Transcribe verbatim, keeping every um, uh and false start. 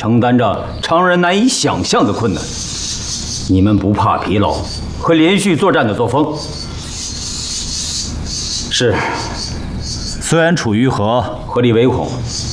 承担着常人难以想象的困难。你们不怕疲劳和连续作战的作风。是，虽然楚玉和合力唯恐，